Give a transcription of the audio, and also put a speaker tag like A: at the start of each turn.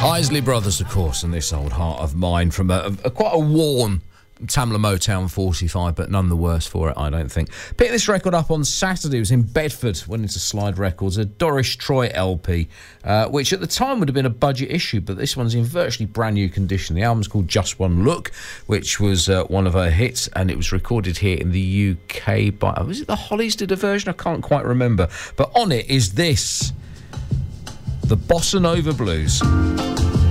A: Isley Brothers, of course, and This Old Heart of Mine from quite a worn Tamla Motown 45, but none the worse for it, I don't think. Picked this record up on Saturday. It was in Bedford, went into Slide Records, a Doris Troy LP, which at the time would have been a budget issue, but this one's in virtually brand new condition. The album's called Just One Look, which was one of her hits, and it was recorded here in the UK by, was it the Hollies did a version? I can't quite remember. But on it is this, the Bossa Nova Blues.